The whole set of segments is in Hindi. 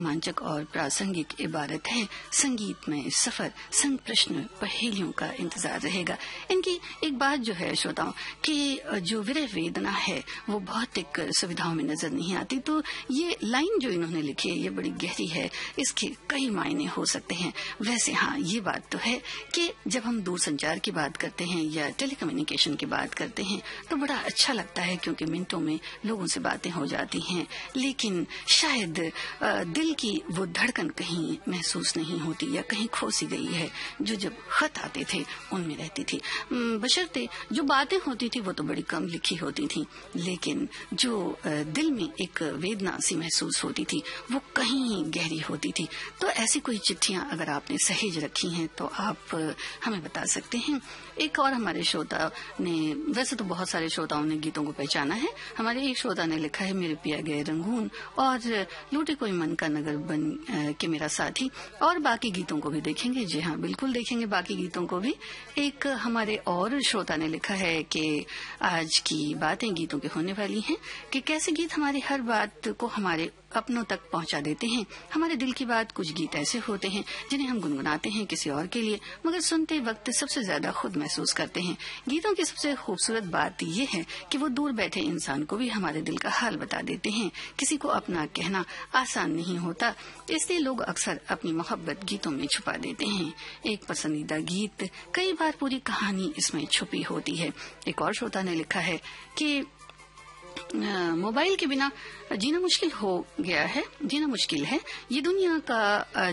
रोमांचक और प्रासंगिक इबारत है। संगीत में सफर, संग प्रश्न, पहेलियों का इंतजार रहेगा। इनकी एक बात जो है श्रोताओं कि जो विरह वेदना है वो भौतिक सुविधाओं में नजर नहीं आती। तो ये लाइन जो इन्होंने लिखी है ये बड़ी गहरी है, इसके कई मायने हो सकते हैं। वैसे हाँ, ये बात तो है कि जब हम दूरसंचार की बात करते हैं या टेलीकम्युनिकेशन की बात करते हैं तो बड़ा अच्छा लगता है, क्योंकि मिनटों में लोगों से बातें हो जाती हैं। लेकिन शायद दिल की वो धड़कन कहीं महसूस नहीं होती या कहीं खो सी गई है, जो जब खत आते थे उनमें रहती थी। बशर्ते जो बातें होती थी वो तो बड़ी कम लिखी होती थी, लेकिन जो दिल में एक वेदना सी महसूस होती थी वो कहीं गहरी होती थी। तो ऐसी कोई चिट्ठियां अगर आपने सहेज रखी हैं तो आप हमें बता सकते हैं। एक और हमारे श्रोता ने, वैसे तो बहुत सारे श्रोताओं ने गीतों को पहचाना है। हमारे एक श्रोता ने लिखा है, मेरे पिया गए रंगून और लूटे कोई मन का नगर बन के मेरा साथी, और बाकी गीतों को भी देखेंगे। जी हाँ, बिल्कुल देखेंगे बाकी गीतों को भी। एक हमारे और श्रोता ने लिखा है कि आज की बातें गीतों की होने वाली हैं कि कैसे गीत हमारी हर बात को हमारे अपनों तक पहुंचा देते हैं। हमारे दिल की बात, कुछ गीत ऐसे होते हैं जिन्हें हम गुनगुनाते हैं किसी और के लिए, मगर सुनते वक्त सबसे ज्यादा खुद महसूस करते हैं। गीतों की सबसे खूबसूरत बात यह है कि वो दूर बैठे इंसान को भी हमारे दिल का हाल बता देते हैं। किसी को अपना कहना आसान नहीं होता, इसलिए लोग अक्सर अपनी मोहब्बत गीतों में छुपा देते हैं। एक पसंदीदा गीत कई बार पूरी कहानी इसमें छुपी होती है। एक और श्रोता ने लिखा है कि मोबाइल के बिना जीना मुश्किल हो गया है, जीना मुश्किल है। ये दुनिया का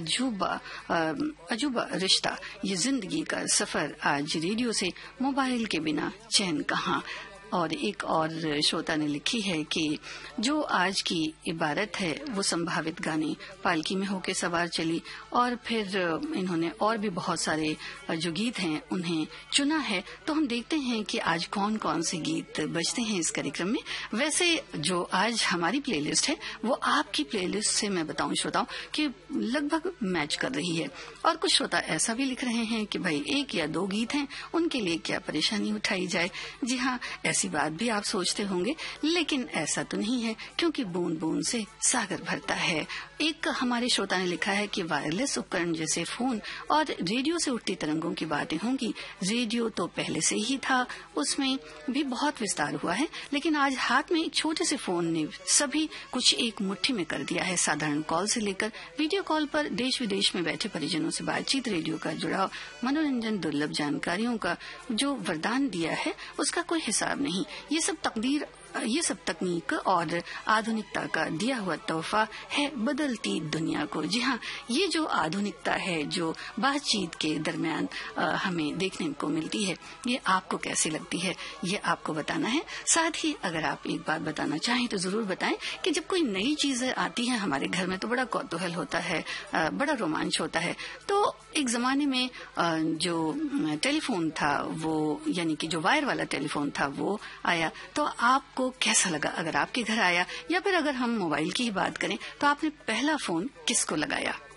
अजूबा रिश्ता, ये जिंदगी का सफर, आज रेडियो से मोबाइल के बिना चैन कहाँ। और एक और श्रोता ने लिखी है कि जो आज की इबारत है वो संभावित गाने पालकी में होके सवार चली, और फिर इन्होंने और भी बहुत सारे जो गीत हैं उन्हें चुना है। तो हम देखते हैं कि आज कौन कौन से गीत बजते हैं इस कार्यक्रम में। वैसे जो आज हमारी प्लेलिस्ट है वो आपकी प्लेलिस्ट से मैं बताऊं श्रोताओं कि लगभग मैच कर रही है। और कुछ श्रोता ऐसा भी लिख रहे हैं कि भाई एक या दो गीत हैं, उनके लिए क्या परेशानी उठाई जाए। जी हाँ, ऐसी बात भी आप सोचते होंगे, लेकिन ऐसा तो नहीं है, क्योंकि बूंद बूंद से सागर भरता है। एक हमारे श्रोता ने लिखा है कि वायरलेस उपकरण जैसे फोन और रेडियो से उठती तरंगों की बातें होंगी। रेडियो तो पहले से ही था, उसमें भी बहुत विस्तार हुआ है, लेकिन आज हाथ में एक छोटे से फोन ने सभी कुछ एक मुट्ठी में कर दिया है। साधारण कॉल से लेकर वीडियो कॉल पर देश विदेश में बैठे परिजनों से बातचीत, रेडियो का जुड़ाव, मनोरंजन, दुर्लभ जानकारियों का जो वरदान दिया है उसका कोई हिसाब नहीं। ये सब तकनीक और आधुनिकता का दिया हुआ तोहफा है बदलती दुनिया को। जी हाँ, ये जो आधुनिकता है जो बातचीत के दरमियान हमें देखने को मिलती है, ये आपको कैसी लगती है, ये आपको बताना है। साथ ही अगर आप एक बात बताना चाहें तो जरूर बताएं कि जब कोई नई चीजें आती है हमारे घर में तो बड़ा कौतूहल होता है, बड़ा रोमांच होता है। तो एक जमाने में जो टेलीफोन था वो, यानी कि जो वायर वाला टेलीफोन था वो आया, तो आपको कैसा लगा अगर आपके घर आया, या फिर अगर हम मोबाइल की ही बात करें तो आपने पहला फोन किसको लगाया?